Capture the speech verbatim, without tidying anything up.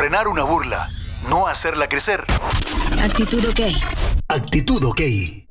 frenar una burla, no hacerla crecer. Actitud OK. Actitud OK.